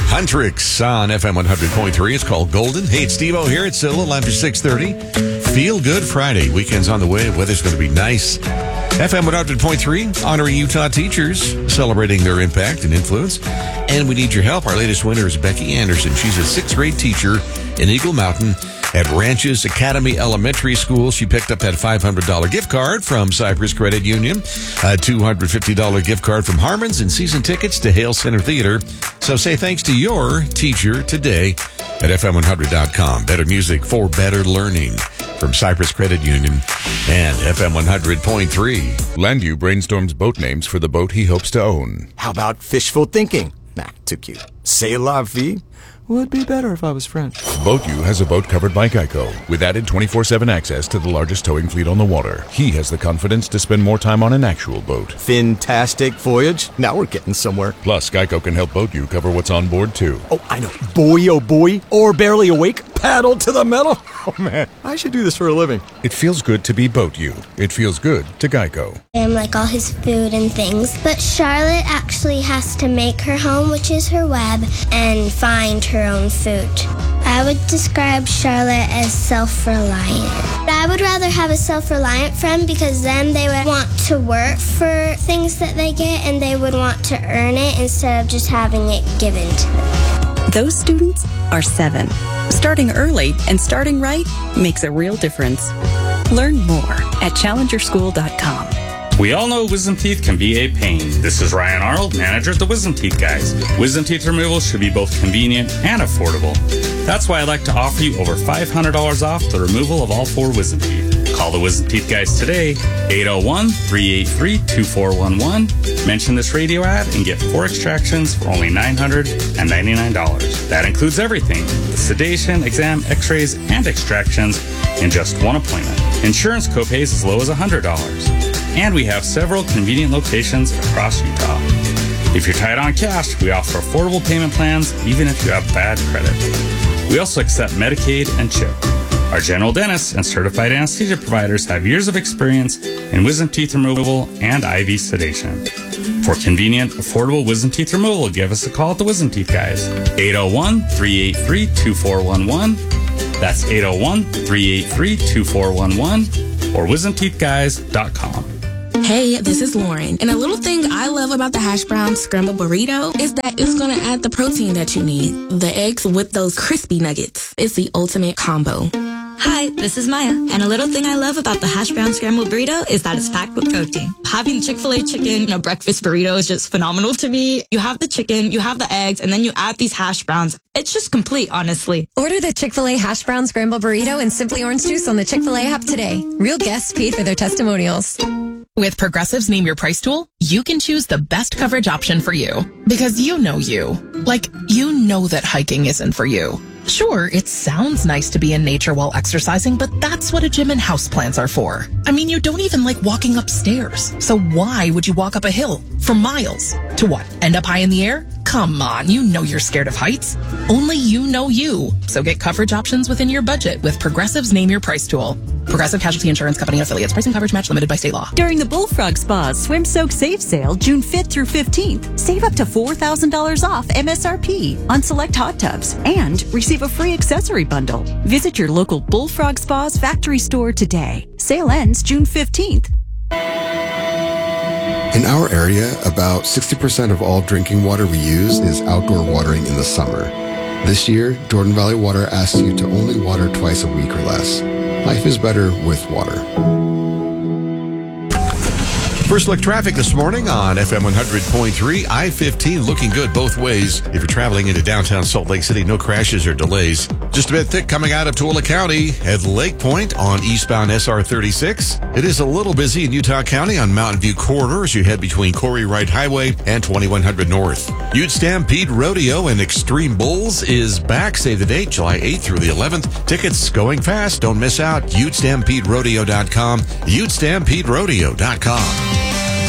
Huntrix on FM 100.3. It's called Golden. Hey, it's Steve-O here. It's a little after 6:30. Feel Good Friday. Weekend's on the way. Weather's going to be nice. FM 100.3, honoring Utah teachers, celebrating their impact and influence. And we need your help. Our latest winner is Becky Anderson. She's a sixth-grade teacher in Eagle Mountain at Ranches Academy Elementary School. She picked up that $500 gift card from Cypress Credit Union, a $250 gift card from Harmon's, and season tickets to Hale Center Theater. So say thanks to your teacher today at FM100.com. Better music for better learning from Cypress Credit Union and FM 100.3. Landu brainstorms boat names for the boat he hopes to own. How about fishful thinking? Nah, too cute. C'est la vie would be better if I was French. BoatU has a boat covered by Geico with added 24/7 access to the largest towing fleet on the water. He has the confidence to spend more time on an actual boat. Fantastic voyage. Now we're getting somewhere. Plus, Geico can help BoatU cover what's on board, too. Oh, I know. Boy, oh boy. Or barely awake. Paddle to the metal. Oh, man. I should do this for a living. It feels good to be BoatU. It feels good to Geico. And like all his food and things. But Charlotte actually has to make her home, which is her web, and find her own food. I would describe Charlotte as self-reliant. I would rather have a self-reliant friend because then they would want to work for things that they get and they would want to earn it instead of just having it given to them. Those students are 7. Starting early and starting right makes a real difference. Learn more at challengerschool.com. We all know wisdom teeth can be a pain. This is Ryan Arnold, manager at the Wisdom Teeth Guys. Wisdom teeth removal should be both convenient and affordable. That's why I'd like to offer you over $500 off the removal of all 4 wisdom teeth. Call the Wisdom Teeth Guys today, 801-383-2411. Mention this radio ad and get 4 extractions for only $999. That includes everything: the sedation, exam, x-rays, and extractions in just one appointment. Insurance copays as low as $100. And we have several convenient locations across Utah. If you're tight on cash, we offer affordable payment plans even if you have bad credit. We also accept Medicaid and CHIP. Our general dentists and certified anesthesia providers have years of experience in wisdom teeth removal and IV sedation. For convenient, affordable wisdom teeth removal, give us a call at the Wisdom Teeth Guys. 801-383-2411. That's 801-383-2411 or wisdomteethguys.com. Hey, this is Lauren, and a little thing I love about the hash brown scrambled burrito is that it's going to add the protein that you need. The eggs with those crispy nuggets. It's the ultimate combo. Hi, this is Maya, and a little thing I love about the hash brown scrambled burrito is that it's packed with protein. Having Chick-fil-A chicken in a breakfast burrito is just phenomenal to me. You have the chicken, you have the eggs, and then you add these hash browns. It's just complete, honestly. Order the Chick-fil-A hash brown scrambled burrito and Simply Orange Juice on the Chick-fil-A app today. Real guests paid for their testimonials. With Progressive's Name Your Price tool, you can choose the best coverage option for you. Because you know you. Like, you know that hiking isn't for you. Sure, it sounds nice to be in nature while exercising, but that's what a gym and houseplants are for. I mean, you don't even like walking upstairs. So why would you walk up a hill for miles? To what? End up high in the air? Come on, you know you're scared of heights. Only you know you. So get coverage options within your budget with Progressive's Name Your Price tool. Progressive Casualty Insurance Company and affiliates. Price and coverage match limited by state law. During the Bullfrog Spa Swim Soak Save Sale, June 5th through 15th, save up to $4,000 off MSRP on select hot tubs and receive a free accessory bundle. Visit your local Bullfrog Spa's factory store today. Sale ends June 15th. In our area, about 60% of all drinking water we use is outdoor watering in the summer. This year, Jordan Valley Water asks you to only water twice a week or less. Life is better with water. First look traffic this morning on FM 100.3. I-15 looking good both ways. If you're traveling into downtown Salt Lake City, no crashes or delays. Just a bit thick coming out of Tooele County at Lake Point on eastbound SR 36. It is a little busy in Utah County on Mountain View Corridor as you head between Corey Wright Highway and 2100 North. Ute Stampede Rodeo and Extreme Bulls is back. Save the date, July 8th through the 11th. Tickets going fast. Don't miss out. UteStampedeRodeo.com. UteStampedeRodeo.com.